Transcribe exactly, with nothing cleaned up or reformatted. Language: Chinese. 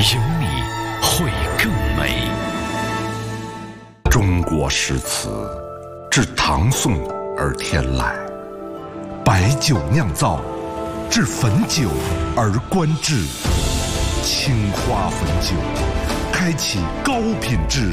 有你会更美。 中国诗词自唐宋而天来，白酒酿造，至汾酒而观之。青花汾酒，开启高品质